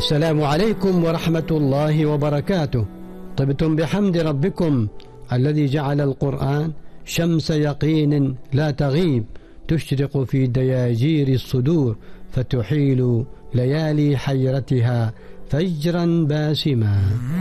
السلام عليكم ورحمة الله وبركاته. طبتم بحمد ربكم الذي جعل القرآن شمس يقين لا تغيب، تشرق في دياجير الصدور، فتحيل ليالي حيرتها فجرا باسما.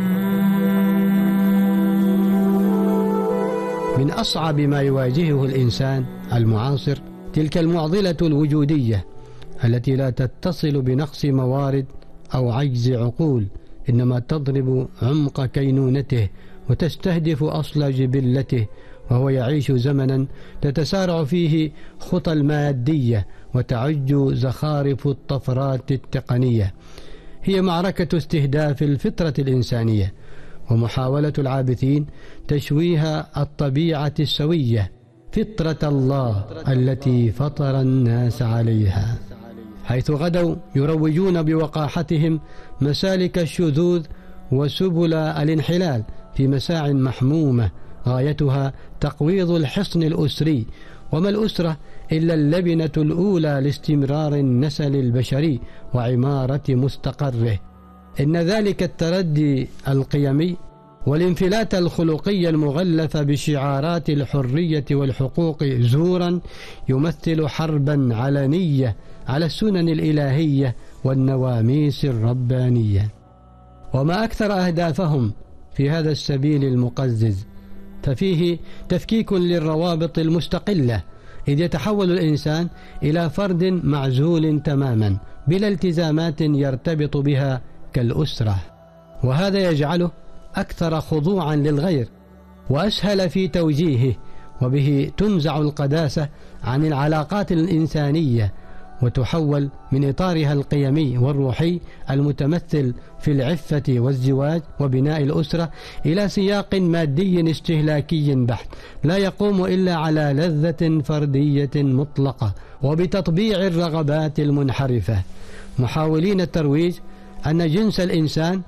من أصعب ما يواجهه الإنسان المعاصر تلك المعضلة الوجودية التي لا تتصل بنقص موارد أو عجز عقول، إنما تضرب عمق كينونته وتستهدف أصل جبلته، وهو يعيش زمنا تتسارع فيه خطى المادية وتعج زخارف الطفرات التقنية. هي معركة استهداف الفطرة الإنسانية ومحاولة العابثين تشويه الطبيعة السوية، فطرة الله التي فطر الناس عليها، حيث غدوا يروجون بوقاحتهم مسالك الشذوذ وسبل الانحلال في مساع محمومة غايتها تقويض الحصن الأسري. وما الأسرة إلا اللبنة الأولى لاستمرار النسل البشري وعمارة مستقره. إن ذلك التردي القيمي والانفلات الخلقي المغلف بشعارات الحرية والحقوق زورا يمثل حربا علنية على السنن الإلهية والنواميس الربانية. وما أكثر أهدافهم في هذا السبيل المقزز، ففيه تفكيك للروابط المستقلة، إذ يتحول الإنسان إلى فرد معزول تماما بلا التزامات يرتبط بها كالأسرة، وهذا يجعله أكثر خضوعا للغير وأسهل في توجيهه، وبه تنزع القداسة عن العلاقات الإنسانية وتحول من إطارها القيمي والروحي المتمثل في العفة والزواج وبناء الأسرة إلى سياق مادي استهلاكي بحت لا يقوم إلا على لذة فردية مطلقة وبتطبيع الرغبات المنحرفة، محاولين الترويج أن جنس الإنسان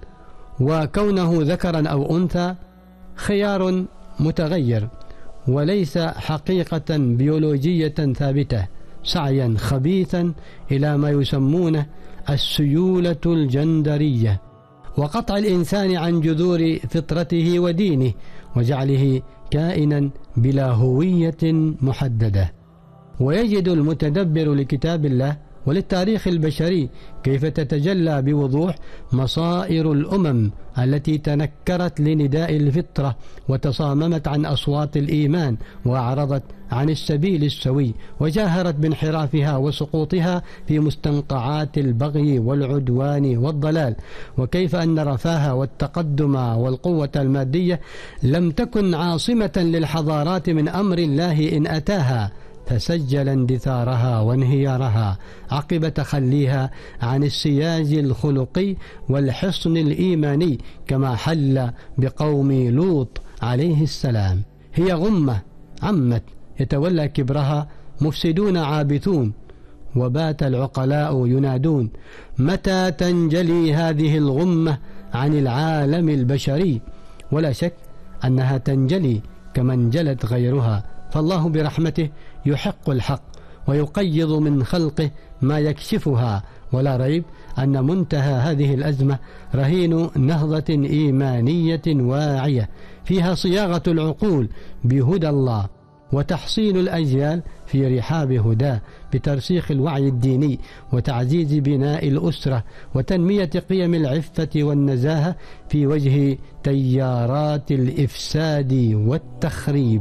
وكونه ذكرا أو أنثى خيار متغير وليس حقيقة بيولوجية ثابتة، سعيا خبيثا إلى ما يسمونه السيولة الجندرية، وقطع الإنسان عن جذور فطرته ودينه وجعله كائنا بلا هوية محددة. ويجد المتدبر لكتاب الله وللتاريخ البشري كيف تتجلى بوضوح مصائر الأمم التي تنكرت لنداء الفطرة وتصاممت عن أصوات الإيمان وأعرضت عن السبيل السوي وجاهرت بانحرافها وسقوطها في مستنقعات البغي والعدوان والضلال، وكيف أن الرفاه والتقدم والقوة المادية لم تكن عاصمة للحضارات من أمر الله إن أتاها، فسجل اندثارها وانهيارها عقب تخليها عن السياج الخلقي والحصن الإيماني كما حل بقوم لوط عليه السلام. هي غمة عمت يتولى كبرها مفسدون عابثون، وبات العقلاء ينادون متى تنجلي هذه الغمة عن العالم البشري؟ ولا شك أنها تنجلي كما انجلت غيرها، فالله برحمته يحق الحق ويقيض من خلقه ما يكشفها، ولا ريب أن منتهى هذه الأزمة رهين نهضة إيمانية واعية فيها صياغة العقول بهدى الله وتحصين الأجيال في رحاب هداه بترسيخ الوعي الديني وتعزيز بناء الأسرة وتنمية قيم العفة والنزاهة في وجه تيارات الإفساد والتخريب.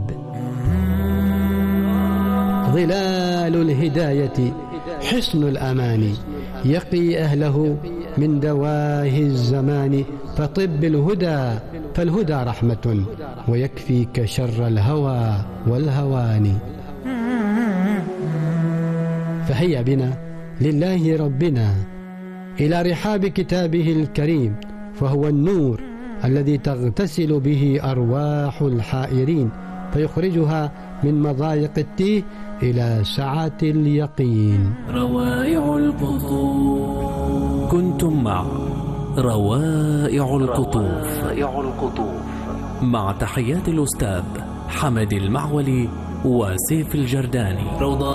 ظلال الهداية حصن الأمان يقي أهله من دواهي الزمان، فطب الهدى فالهدى رحمة ويكفيك شر الهوى والهوان. فهيا بنا لله ربنا إلى رحاب كتابه الكريم، فهو النور الذي تغتسل به أرواح الحائرين فيخرجها من مضايق التيه إلى سعة اليقين. روائع القطوف. كنتم مع روائع القطوف مع تحيات الأستاذ حمد المعولي وسيف الجرداني.